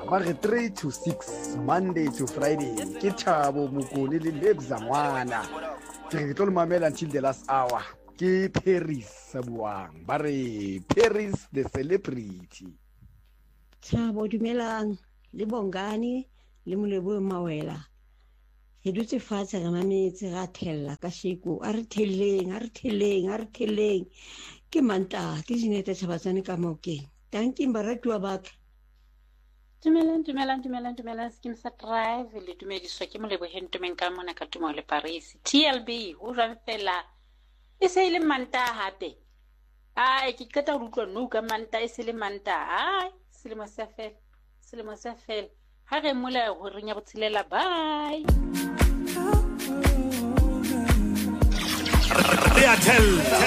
ba re 3 to 6 Monday to Friday ke Thabo Mokone le Lebza Ngwana ke tlo le mamela until the last hour ke Paris sa buang ba re Paris the celebrity. Thabo dumelang le Bongani le Moleboe Mawela he dutse fatshe ga mametse ga thella ka sheko a re theleng ke manta ke Jinete Tshabatsane ka Mokeng tanki mbaratuwa baka Dumelang skim sa drive le dumediswa ke Molebohe Ntomeng ka mona ka Tumo le Paris TLB ho jwang fela e se ile manta hape ai ke qeta ho utlwa no ka manta e se le manta ai selemo sa fela ha re mola ho renya botshelela bye Reatel